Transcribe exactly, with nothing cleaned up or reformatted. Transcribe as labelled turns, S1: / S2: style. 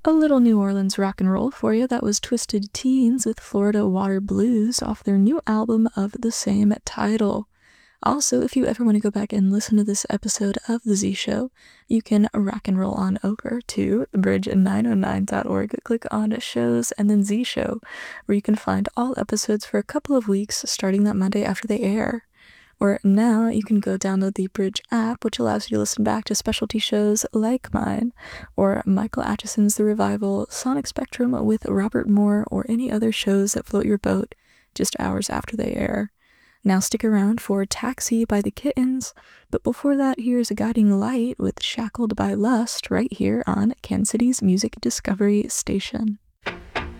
S1: A little New Orleans rock and roll for you. That was Twisted Teens with Florida Water Blues off their new album of the same title. Also, if you ever want to go back and listen to this episode of The Z Show, you can rock and roll on over to bridge nine oh nine dot org, click on shows, and then Z Show, where you can find all episodes for a couple of weeks starting that Monday after they air. Or now you can go download the Bridge app, which allows you to listen back to specialty shows like mine, or Michael Atchison's The Revival, Sonic Spectrum with Robert Moore, or any other shows that float your boat just hours after they air. Now stick around for Taxi by the Kittens, but before that, here's a Guiding Light with Shackled by Lust right here on Kansas City's Music Discovery Station.